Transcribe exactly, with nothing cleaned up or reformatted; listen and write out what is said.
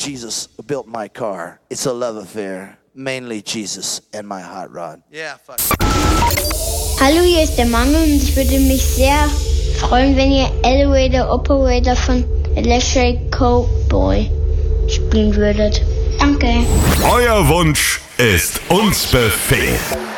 Jesus who built my car. It's a love affair. Mainly Jesus and my hot rod. Yeah, fuck. Hallo, hier ist der Manu und ich würde mich sehr freuen, wenn ihr Elevator Operator von Electric Cowboy spielen würdet. Danke. Euer Wunsch ist uns Befehl.